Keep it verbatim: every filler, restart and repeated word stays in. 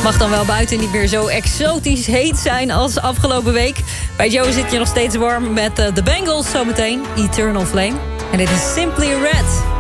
Mag dan wel buiten niet meer zo exotisch heet zijn als afgelopen week. Bij Joe zit je nog steeds warm met uh, The Bangles zometeen. Eternal Flame. En dit is Simply Red.